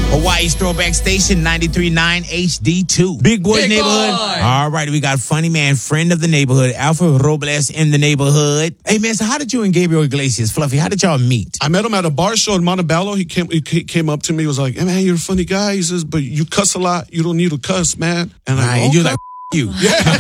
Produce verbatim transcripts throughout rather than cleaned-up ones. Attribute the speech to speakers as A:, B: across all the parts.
A: Hawaii's Throwback Station, ninety-three point nine H D two. Big Boy's
B: Big
A: Neighborhood.
B: Boy.
A: All right, we got funny man, friend of the neighborhood, Alfred Robles in the neighborhood. Hey, man, so how did you and Gabriel Iglesias, Fluffy, how did y'all meet?
C: I met him at a bar show in Montebello. He came he came up to me. He was like, hey, man, you're a funny guy. He says, but you cuss a lot. You don't need to cuss, man. And I
A: Right,
C: go,
A: and you're
C: okay.
A: like, you.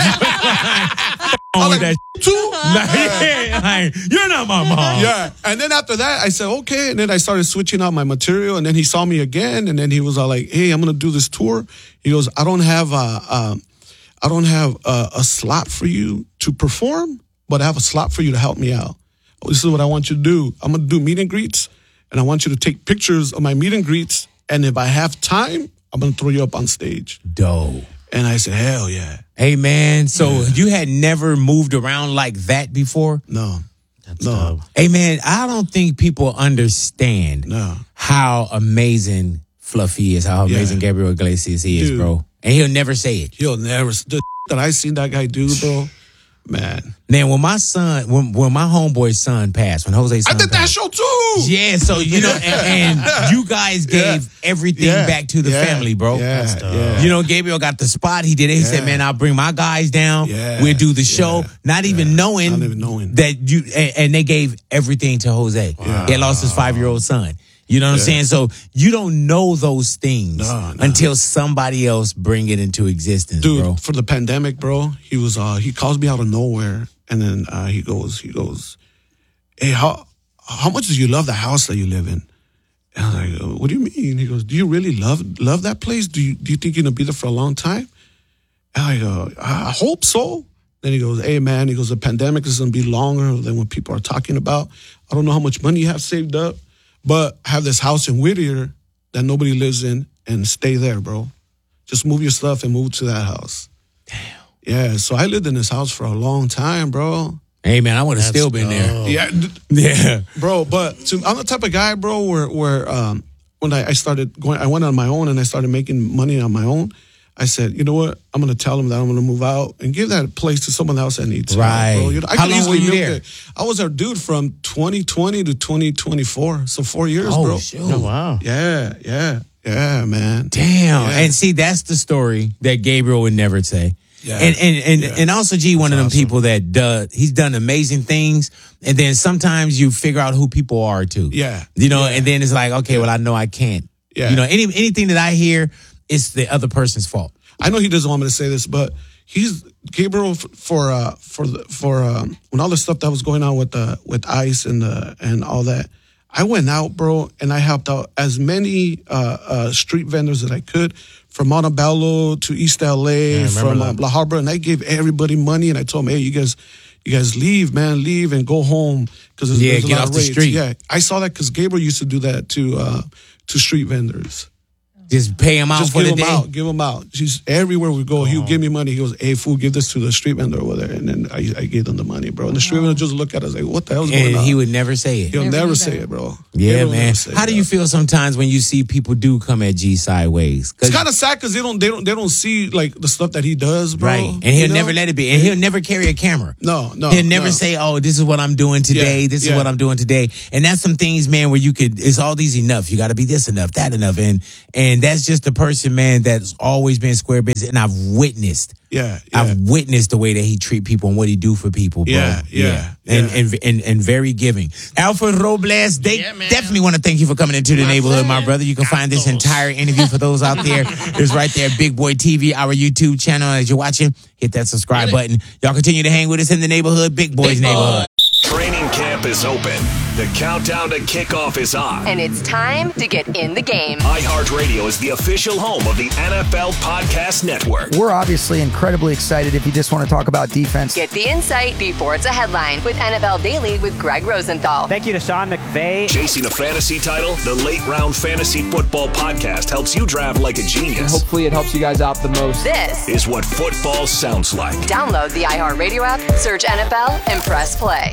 C: Yeah.
A: On
C: I'm
A: with
C: like,
A: that
C: too?
A: like, like, you're not my mom.
C: Yeah. And then after that, I said, okay. And then I started switching out my material. And then he saw me again. And then he was all like, hey, I'm going to do this tour. He goes, I don't have a, a I don't have a, a slot for you to perform, but I have a slot for you to help me out. This is what I want you to do. I'm going to do meet and greets. And I want you to take pictures of my meet and greets. And if I have time, I'm going to throw you up on stage.
A: Dope.
C: And I said, hell yeah.
A: Hey, man, so
C: Yeah.
A: you had never moved around like that before?
C: No.
B: That's
C: No.
B: dope.
A: Hey, man, I don't think people understand
C: No.
A: how amazing Fluffy is, how amazing
C: Yeah.
A: Gabriel Iglesias is,
C: Dude.
A: bro. And he'll never say it.
C: He'll never, the that I seen that guy do, bro, man.
A: Man, when my son, when, when my homeboy's son passed, when Jose's son
C: I did that
A: passed,
C: show too.
A: yeah, so, you know, and, and you guys gave
C: Yeah.
A: everything
C: Yeah.
A: back to the
C: Yeah.
A: family, bro.
C: Yeah.
B: That's dope.
C: Yeah.
A: You know, Gabriel got the spot. He did it. He said,
C: Yeah.
A: man, I'll bring my guys down.
C: Yeah.
A: We'll do the show.
C: Yeah.
A: Not even
C: Yeah.
A: knowing,
C: Not even knowing.
A: that you, and, and they gave everything to Jose.
C: Wow.
A: He had lost his five-year-old son. You know what I'm
C: Yeah.
A: saying? So you don't know those things
C: No, no.
A: until somebody else bring it into existence,
C: Dude,
A: bro.
C: for the pandemic, bro, he was uh he calls me out of nowhere, and then uh, he goes he goes, hey, how how much do you love the house that you live in? And I was like, uh, what do you mean? He goes, do you really love love that place? Do you do you think you're gonna be there for a long time? And I go, I hope so. Then he goes, hey man, he goes, the pandemic is gonna be longer than what people are talking about. I don't know how much money you have saved up, but I have this house in Whittier that nobody lives in, and stay there, bro. Just move your stuff and move to that house.
A: Damn.
C: Yeah, so I lived in this house for a long time, bro.
A: Hey, man, I would have
B: That's
A: still been there.
B: dope.
C: Yeah, d-
A: Yeah.
C: bro. But to, I'm the type of guy, bro, where where um, when I, I started going, I went on my own and I started making money on my own. I said, you know what? I'm gonna tell them that I'm gonna move out and give that place to someone else that needs it,
A: Right.
C: bro. You know, I
A: How
C: could
A: long
C: easily
A: were you
C: milk
A: there?
C: it. I was there, dude, from twenty twenty to twenty twenty-four, so four years,
A: Oh,
C: bro.
A: shoot.
B: Oh, wow.
C: Yeah, yeah, yeah, man.
A: Damn.
C: Yeah.
A: And see, that's the story that Gabriel would never say.
C: Yeah.
A: And and and,
C: Yeah.
A: and also G, one of them
C: awesome.
A: people that does he's done amazing things, and then sometimes you figure out who people are too.
C: Yeah.
A: You know,
C: Yeah.
A: and then it's like, okay, well, I know I can't.
C: Yeah.
A: You know, any anything that I hear, it's the other person's fault.
C: I know he doesn't want me to say this, but he's Gabriel f- for uh, for the, for um, when all the stuff that was going on with uh, with ICE and uh, and all that. I went out, bro, and I helped out as many uh, uh, street vendors that I could, from Montebello to East L A,
B: Yeah, I remember
C: from uh,
B: that.
C: La Habra, and I gave everybody money, and I told them, hey, you guys, you guys leave, man, leave and go home because there's,
A: Yeah,
C: there's a
A: get
C: lot
A: off
C: of
A: the
C: raids.
A: street.
C: Yeah, I saw that because Gabriel used to do that to uh, to street vendors.
A: Just pay him out
C: Just
A: for
C: give
A: the
C: him
A: day.
C: out, give him out. She's everywhere we go. He would give me money. He goes, "Hey, fool, give this to the street vendor over there," and then I, I gave them the money, bro. And the street vendor just look at us like, "What the hell's going
A: And
C: on?"
A: he would never say it.
C: He'll
D: Never
C: never
D: do
C: say
D: that.
C: it, bro.
A: Yeah,
C: Gabriel will
A: man.
C: never say
A: How
C: it,
A: do you
C: bro.
A: feel sometimes when you see people do come at G sideways? 'Cause-
C: It's kind of sad because they don't, they don't, they don't see like the stuff that he does, bro.
A: right. And he'll
C: You know?
A: never let it be. And he'll never carry a camera.
C: No, no.
A: He'll never
C: no.
A: say, "Oh, this is what I'm doing today.
C: Yeah,
A: this is
C: yeah.
A: what I'm doing today." And that's some things, man, where you could. It's all these enough. You got to be this enough, that enough, and and that's just the person, man, that's always been square business. And I've witnessed.
C: Yeah, yeah.
A: I've witnessed the way that he treat people and what he do for people, bro.
C: Yeah, yeah,
A: And,
C: yeah.
A: and and and very giving. Alfred Robles, they
B: Yeah, man.
A: definitely want to thank you for coming into the
B: My
A: neighborhood, my
B: friend.
A: brother. You can find this entire interview for those out there. It's right there, Big Boy T V, our YouTube channel. As you're watching, hit that subscribe
B: Really?
A: button. Y'all continue to hang with us in the neighborhood, Big Boy's
B: Big Boy.
A: neighborhood.
E: Training camp is open. The countdown to kickoff is on.
F: And it's time to get in the game.
E: iHeartRadio is the official home of the N F L Podcast Network.
G: We're obviously incredibly excited if you just want to talk about defense.
F: Get the insight before it's a headline with N F L Daily with Greg Rosenthal.
H: Thank you to Sean McVay.
E: Chasing a fantasy title, the Late Round Fantasy Football Podcast helps you draft like a genius.
I: Hopefully it helps you guys out the most.
F: This
E: Is what football sounds like.
F: Download the iHeartRadio app, search N F L, and press play.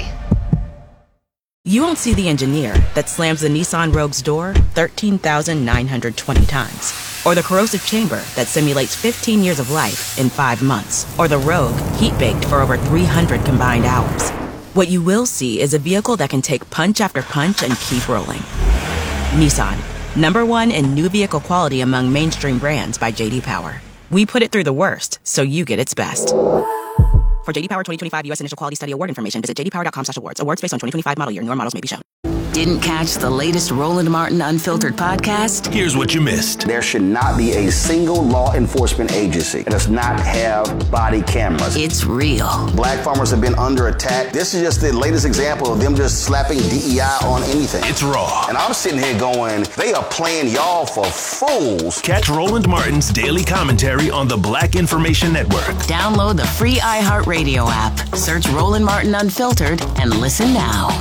J: You won't see the engineer that slams the Nissan Rogue's door thirteen thousand nine hundred twenty times. Or the corrosive chamber that simulates fifteen years of life in five months. Or the Rogue heat-baked for over three hundred combined hours. What you will see is a vehicle that can take punch after punch and keep rolling. Nissan. Number one in new vehicle quality among mainstream brands by J D Power. We put it through the worst, so you get its best. For J D Power twenty twenty-five U S Initial Quality Study Award information, visit j d power dot com slash awards. Awards based on twenty twenty-five model year. Newer models may be shown.
B: Didn't catch the latest Roland Martin Unfiltered podcast?
E: Here's what you missed.
D: There should not be a single law enforcement agency that does not have body cameras.
B: It's real.
D: Black farmers have been under attack. This is just the latest example of them just slapping D E I on anything.
E: It's raw.
D: And I'm sitting here going, they are playing y'all for fools.
E: Catch Roland Martin's daily commentary on the Black Information Network.
B: Download the free iHeartRadio app. Search Roland Martin Unfiltered and listen now.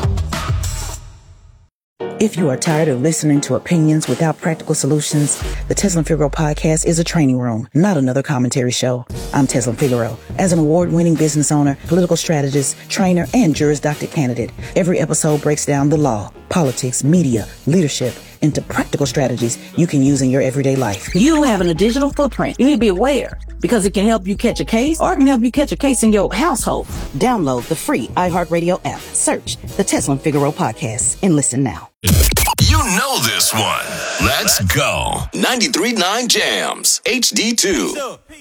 H: If you are tired of listening to opinions without practical solutions, the Teslin Figaro podcast is a training room, not another commentary show. I'm Teslin Figaro. As an award-winning business owner, political strategist, trainer, and Juris Doctor candidate, every episode breaks down the law, politics, media, leadership, into practical strategies you can use in your everyday life.
K: You having a digital footprint. You need to be aware because it can help you catch a case or it can help you catch a case in your household.
H: Download the free iHeartRadio app. Search the Teslin Figaro podcast and listen now.
L: You know this one. Let's go. ninety-three point nine Jams, H D two.